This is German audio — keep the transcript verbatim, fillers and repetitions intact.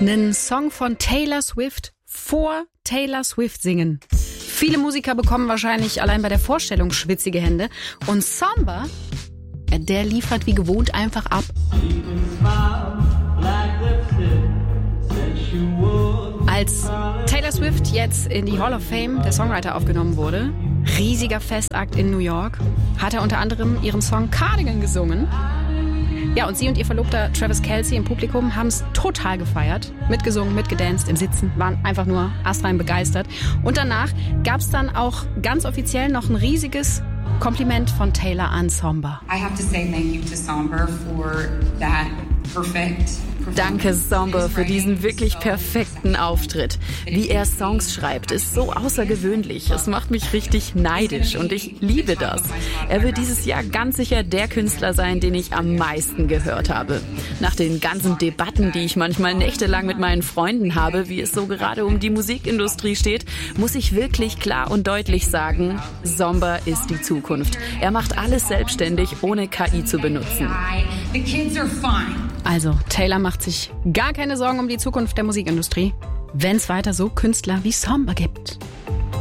Einen Song von Taylor Swift vor Taylor Swift singen. Viele Musiker bekommen wahrscheinlich allein bei der Vorstellung schwitzige Hände. Und Samba, der liefert wie gewohnt einfach ab. Als Taylor Swift jetzt in die Hall of Fame der Songwriter aufgenommen wurde, riesiger Festakt in New York, hat er unter anderem ihren Song Cardigan gesungen. Ja, und sie und ihr Verlobter Travis Kelce im Publikum haben es total gefeiert. Mitgesungen, mitgedanced, im Sitzen, waren einfach nur astrein begeistert. Und danach gab es dann auch ganz offiziell noch ein riesiges Kompliment von Taylor an Samba. I have to say thank you to Samba for that perfect. Danke, Samba, für diesen wirklich perfekten Auftritt. Wie er Songs schreibt, ist so außergewöhnlich. Es macht mich richtig neidisch und ich liebe das. Er wird dieses Jahr ganz sicher der Künstler sein, den ich am meisten gehört habe. Nach den ganzen Debatten, die ich manchmal nächtelang mit meinen Freunden habe, wie es so gerade um die Musikindustrie steht, muss ich wirklich klar und deutlich sagen, Samba ist die Zukunft. Er macht alles selbstständig, ohne K I zu benutzen. Also, Taylor macht sich gar keine Sorgen um die Zukunft der Musikindustrie, wenn es weiter so Künstler wie Samba gibt.